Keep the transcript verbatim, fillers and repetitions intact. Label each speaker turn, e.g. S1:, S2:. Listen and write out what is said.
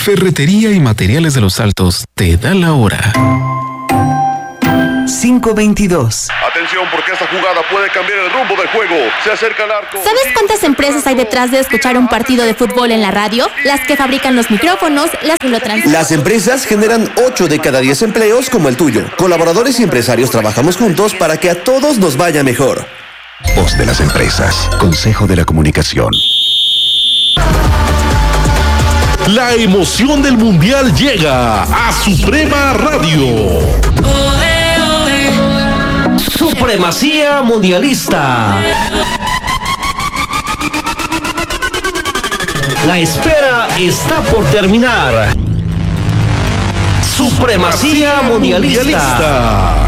S1: Ferretería y Materiales de los Altos te da la hora.
S2: cinco veintidós.
S3: Atención, porque esta jugada puede cambiar el rumbo del juego. Se acerca al arco.
S4: ¿Sabes cuántas empresas hay detrás de escuchar un partido de fútbol en la radio? Las que fabrican los micrófonos, las que lo transmiten.
S5: Las empresas generan ocho de cada diez empleos como el tuyo. Colaboradores y empresarios trabajamos juntos para que a todos nos vaya mejor.
S6: Voz de las empresas. Consejo de la Comunicación.
S7: La emoción del Mundial llega a Suprema Radio.
S8: Supremacía mundialista. La espera está por terminar. Supremacía mundialista.